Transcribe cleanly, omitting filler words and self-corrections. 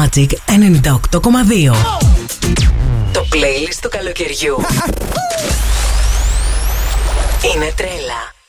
Magic 98,2. Το playlist του καλοκαιριού. Είναι τρέλα.